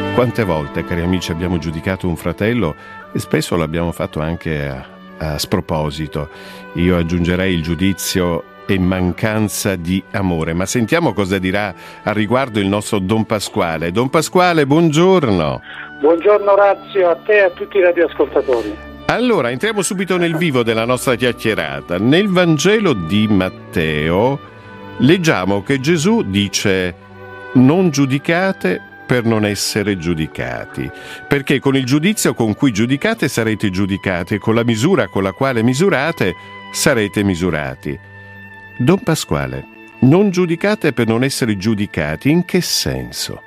Quante volte, cari amici, abbiamo giudicato un fratello e spesso l'abbiamo fatto anche a sproposito. Io aggiungerei il giudizio e mancanza di amore. Ma sentiamo cosa dirà al riguardo il nostro Don Pasquale. Don Pasquale, buongiorno. Buongiorno Orazio, a te e a tutti i radioascoltatori. Allora, entriamo subito nel vivo della nostra chiacchierata. Nel Vangelo di Matteo leggiamo che Gesù dice: non giudicate per non essere giudicati, perché con il giudizio con cui giudicate sarete giudicati e con la misura con la quale misurate sarete misurati. Don Pasquale, non giudicate per non essere giudicati, in che senso?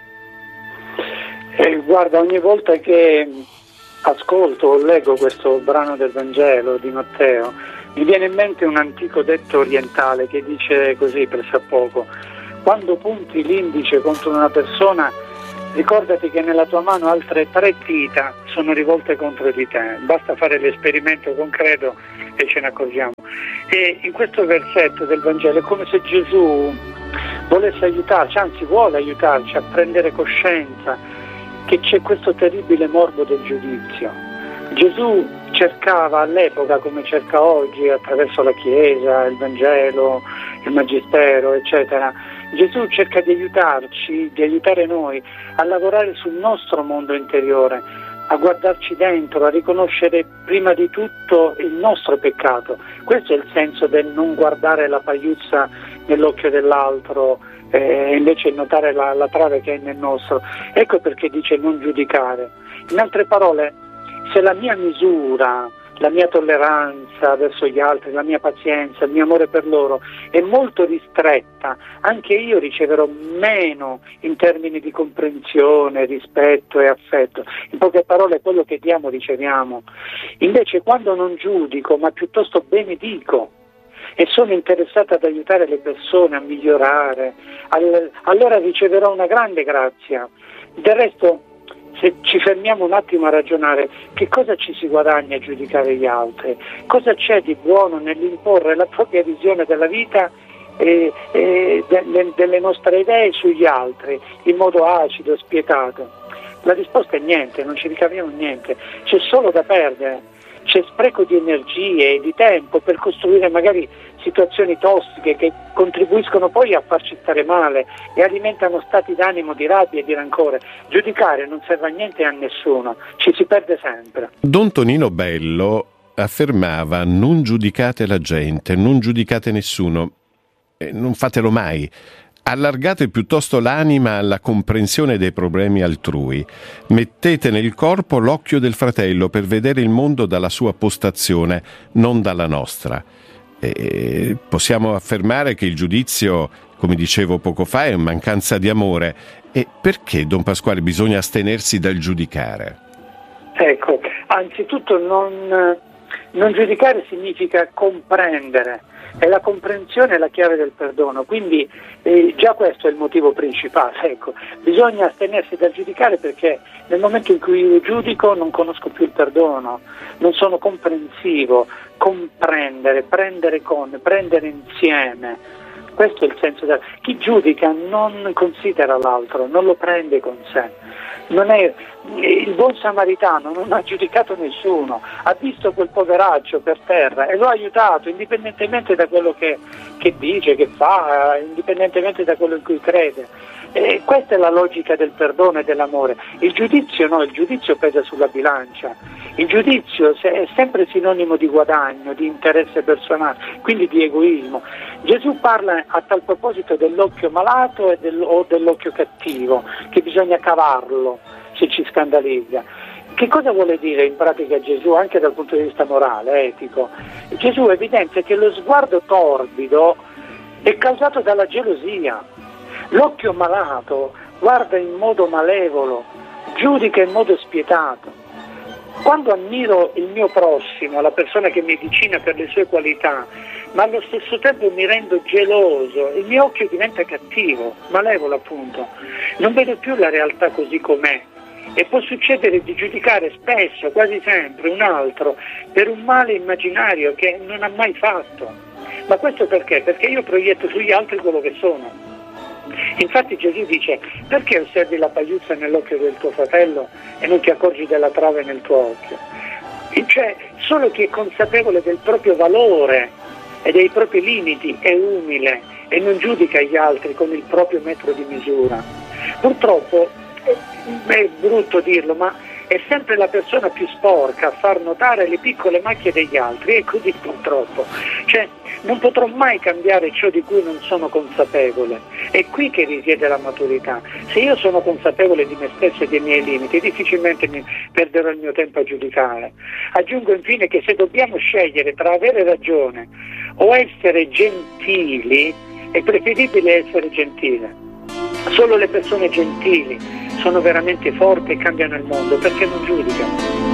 Guarda, ogni volta che ascolto o leggo questo brano del Vangelo di Matteo mi viene in mente un antico detto orientale che dice così pressappoco: quando punti l'indice contro una persona, ricordati che nella tua mano altre 3 dita sono rivolte contro di te. Basta fare l'esperimento concreto e ce ne accorgiamo. E in questo versetto del Vangelo è come se Gesù volesse aiutarci, anzi vuole aiutarci a prendere coscienza che c'è questo terribile morbo del giudizio. Gesù cercava all'epoca, come cerca oggi, attraverso la Chiesa, il Vangelo, il Magistero, eccetera, Gesù cerca di aiutarci, di aiutare noi a lavorare sul nostro mondo interiore, a guardarci dentro, a riconoscere prima di tutto il nostro peccato. Questo è il senso del non guardare la pagliuzza nell'occhio dell'altro e invece notare la trave che è nel nostro. Ecco perché dice non giudicare. In altre parole, se la mia misura, la mia tolleranza verso gli altri, la mia pazienza, il mio amore per loro è molto ristretta, anche io riceverò meno in termini di comprensione, rispetto e affetto. In poche parole, quello che diamo riceviamo. Invece quando non giudico, ma piuttosto benedico e sono interessato ad aiutare le persone a migliorare, allora riceverò una grande grazia. Del resto, se ci fermiamo un attimo a ragionare, che cosa ci si guadagna a giudicare gli altri? Cosa c'è di buono nell'imporre la propria visione della vita e delle nostre idee sugli altri in modo acido, spietato? La risposta è niente, non ci ricaviamo niente, c'è solo da perdere. C'è spreco di energie e di tempo per costruire magari situazioni tossiche che contribuiscono poi a farci stare male e alimentano stati d'animo di rabbia e di rancore. Giudicare non serve a niente e a nessuno, ci si perde sempre. Don Tonino Bello affermava: non giudicate la gente, non giudicate nessuno, non fatelo mai. Allargate piuttosto l'anima alla comprensione dei problemi altrui. Mettete nel corpo l'occhio del fratello per vedere il mondo dalla sua postazione, non dalla nostra. E possiamo affermare che il giudizio, come dicevo poco fa, è mancanza di amore. E perché, Don Pasquale, bisogna astenersi dal giudicare? Ecco, anzitutto non giudicare significa comprendere. E la comprensione è la chiave del perdono, quindi già questo è il motivo principale. Ecco, bisogna astenersi dal giudicare perché nel momento in cui io giudico non conosco più il perdono, non sono comprensivo. Comprendere, prendere insieme, questo è il senso chi giudica non considera l'altro, non lo prende con sé. Non è il buon samaritano, non ha giudicato nessuno, ha visto quel poveraccio per terra e lo ha aiutato indipendentemente da quello che dice, che fa, indipendentemente da quello in cui crede. E questa è la logica del perdono e dell'amore. Il giudizio no, il giudizio pesa sulla bilancia. Il giudizio è sempre sinonimo di guadagno, di interesse personale, quindi di egoismo. Gesù parla a tal proposito dell'occhio malato o dell'occhio cattivo, che bisogna cavarlo se ci scandalizza. Che cosa vuole dire in pratica Gesù, anche dal punto di vista morale, etico? Gesù evidenzia che lo sguardo torbido è causato dalla gelosia. L'occhio malato guarda in modo malevolo, giudica in modo spietato. Quando ammiro il mio prossimo, la persona che mi è vicina per le sue qualità, ma allo stesso tempo mi rendo geloso, il mio occhio diventa cattivo, malevolo appunto. Non vedo più la realtà così com'è e può succedere di giudicare spesso, quasi sempre, un altro per un male immaginario che non ha mai fatto. Ma questo perché? Perché io proietto sugli altri quello che sono. Infatti Gesù dice: perché osservi la pagliuzza nell'occhio del tuo fratello e non ti accorgi della trave nel tuo occhio? Cioè, solo chi è consapevole del proprio valore e dei propri limiti è umile e non giudica gli altri con il proprio metro di misura. Purtroppo, è brutto dirlo, ma è sempre la persona più sporca a far notare le piccole macchie degli altri, è così purtroppo. Cioè, non potrò mai cambiare ciò di cui non sono consapevole. È qui che risiede la maturità. Se io sono consapevole di me stesso e dei miei limiti, difficilmente mi perderò il mio tempo a giudicare. Aggiungo infine che se dobbiamo scegliere tra avere ragione o essere gentili, è preferibile essere gentile. Solo le persone gentili sono veramente forti e cambiano il mondo, perché non giudicano.